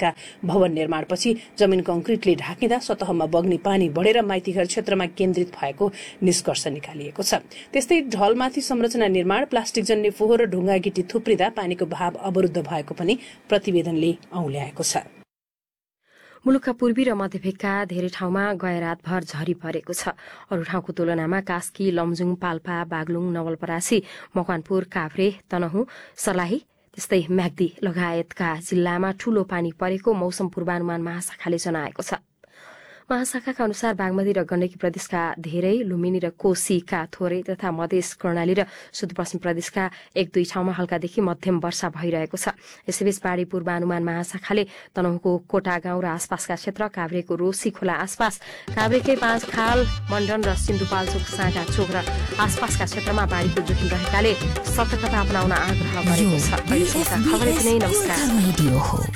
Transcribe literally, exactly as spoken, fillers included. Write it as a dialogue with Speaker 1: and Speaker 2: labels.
Speaker 1: आधारका भवन निर्माणपछि जमिन कंक्रिटले ढाकिँदा सतहमा बग्ने पानी बढेर माइतीघर क्षेत्रमा केन्द्रित भएको निष्कर्ष निकालिएको छ। त्यस्तै ढलमाथि संरचना निर्माण, प्लास्टिक जन्य फोहोर र ढुङ्गा गिटी थुप्रिँदा पानीको बहाव अवरुद्ध भएको पनि प्रतिवेदनले औल्याएको छ।
Speaker 2: मुलुकका पूर्वी र मध्य भेगका धेरै ठाउँमा गए रातभर झरी परेको छ। अरू ठाउँको तुलनामा कास्की, लमजुङ, पाल्पा, बागलुङ, नवलपरासी, मकवानपुर, काभ्रे, तनहुँ, सर्लाही त्यस्तै म्याग्दी लगायतका जिल्लामा ठूलो पानी परेको मौसम पूर्वानुमान महाशाखाले जनाएको छ। महाशाखाका अनुसार बागमती र गण्डकी प्रदेशका धेरै, लुम्बिनी र कोशीका थोरै तथा मधेस, कर्णाली र सुदूरपश्चिम प्रदेशका एक दुई ठाउँमा हल्कादेखि मध्यम वर्षा भइरहेको छ। यसैबीच बाढ़ी पूर्वानुमान महाशाखाले तनहुँको कोटा गाउँ र आसपासका क्षेत्र, काभ्रेको रोसी खोला आसपास, काभ्रेकै पाँच खाल, मण्डन र सिन्धुपाल्चोक साँगा चोक र आसपासका क्षेत्रमा बाढ़ीको जोखिम रहेकाले सतर्कता अपनाउन आग्रह गरेको छ। नमस्कार।